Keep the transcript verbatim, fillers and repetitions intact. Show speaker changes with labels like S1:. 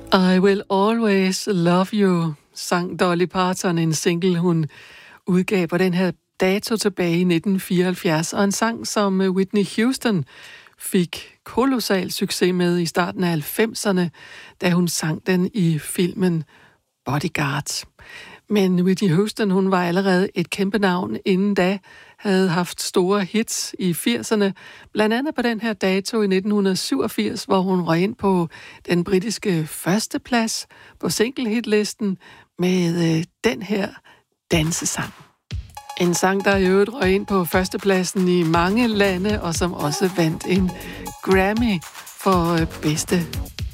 S1: I Will Always Love You, sang Dolly Parton, en single, hun udgav på den her dato tilbage i nitten fireoghalvfjerds, og en sang, som Whitney Houston fik kolossal succes med i starten af halvfemserne, da hun sang den i filmen Bodyguard. Men Whitney Houston, hun var allerede et kæmpe navn inden da, havde haft store hits i firserne, blandt andet på den her dato i nitten syvogfirs, hvor hun røg ind på den britiske førsteplads på single-hitlisten med øh, den her dansesang. En sang, der i øvrigt røg ind på førstepladsen i mange lande, og som også vandt en Grammy for øh, bedste